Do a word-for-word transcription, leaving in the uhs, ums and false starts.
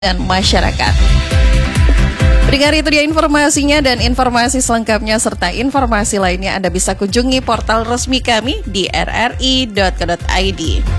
dan masyarakat. Pendengar, itu dia informasinya, dan informasi selengkapnya serta informasi lainnya Anda bisa kunjungi portal resmi kami di r r i dot co dot i d.